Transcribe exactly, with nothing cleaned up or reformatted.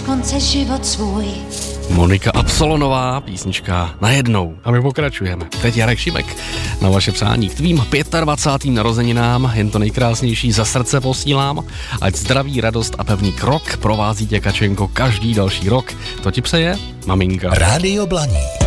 konce život svůj. Monika Absolonová, písnička Najednou. A my pokračujeme. Teď Jarek Šimek na vaše přání. K tvým dvacátým pátým narozeninám jen to nejkrásnější za srdce posílám. Ať zdraví, radost a pevný krok provází tě, Kačenko, každý další rok. To ti přeje maminka. Rádio Blaník.